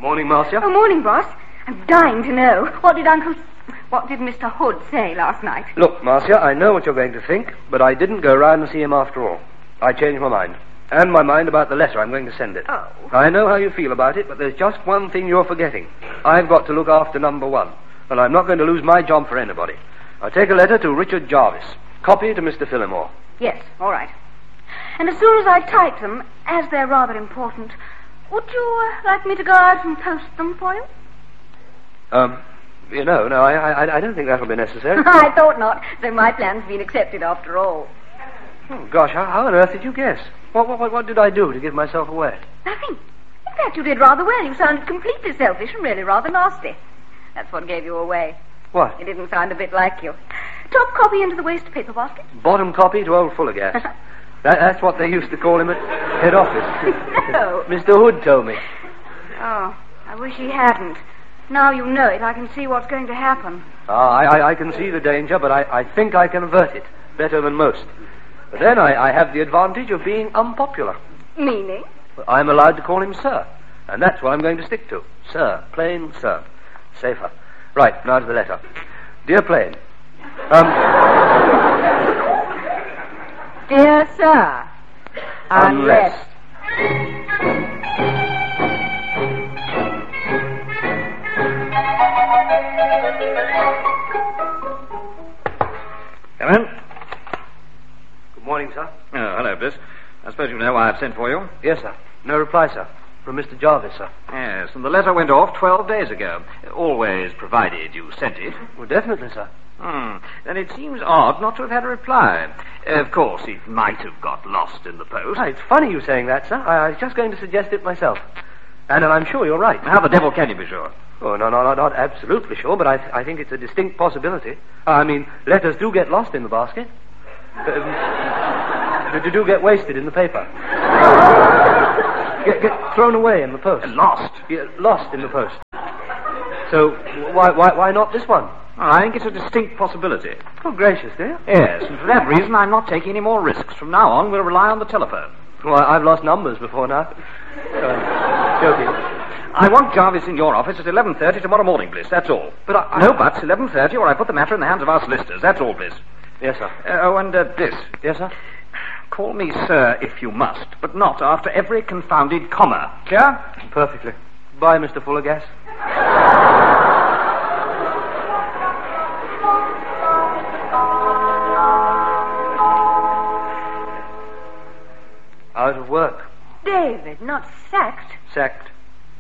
Morning, Marcia. Oh, morning, boss. I'm dying to know. What did Mr. Hood say last night? Look, Marcia, I know what you're going to think, but I didn't go round and see him after all. I changed my mind. And my mind about the letter. I'm going to send it. Oh. I know how you feel about it, but there's just one thing you're forgetting. I've got to look after number one, and I'm not going to lose my job for anybody. I'll take a letter to Richard Jarvis. Copy to Mr. Phillimore. Yes, all right. And as soon as I type them, as they're rather important, would you like me to go out and post them for you? No, I don't think that'll be necessary. I thought not, so my plan's been accepted after all. Oh, gosh, how on earth did you guess? What did I do to give myself away? Nothing. In fact, you did rather well. You sounded completely selfish and really rather nasty. That's what gave you away. What? It didn't sound a bit like you. Top copy into the waste paper basket. Bottom copy to old Fullergas. That's what they used to call him at head office. No. Mr. Hood told me. Oh, I wish he hadn't. Now you know it, I can see what's going to happen. I can see the danger, but I think I can avert it better than most. But then I have the advantage of being unpopular. Meaning? I'm allowed to call him Sir, and that's what I'm going to stick to. Sir, plain Sir. Safer. Right, now to the letter. Dear Plain. Dear Sir, unless... Come in. Good morning, sir. Oh, hello, Bliss. I suppose you know why I've sent for you? Yes, sir. No reply, sir. From Mr. Jarvis, sir. Yes, and the letter went off 12 days ago. Always provided you sent it. Well, definitely, sir. Then it seems odd not to have had a reply. Of course, it might have got lost in the post. It's funny you saying that, sir. I was just going to suggest it myself. And I'm sure you're right. How the devil can you be sure? Oh, no, not absolutely sure, but I think it's a distinct possibility. I mean, letters do get lost in the basket. They do get wasted in the paper. Get thrown away in the post. Lost? Yeah, lost in the post. So, why not this one? I think it's a distinct possibility. Oh, gracious, dear. Yes, and for that reason I'm not taking any more risks. From now on, we'll rely on the telephone. Well, I've lost numbers before now. Joking. I want Jarvis in your office at 11:30 tomorrow morning, Bliss, that's all. But No buts, 11:30, or I put the matter in the hands of our solicitors, that's all, Bliss. Yes, sir. Bliss. Yes, sir? Call me Sir if you must, but not after every confounded comma. Clear? Perfectly. Bye, Mr. Fullergas. Out of work. David, not sacked. Sacked.